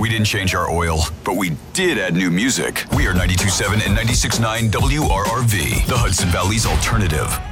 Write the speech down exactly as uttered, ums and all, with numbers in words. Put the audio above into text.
We didn't change our oil, but we did add new music. We are ninety-two point seven and ninety-six point nine W R R V, the Hudson Valley's alternative.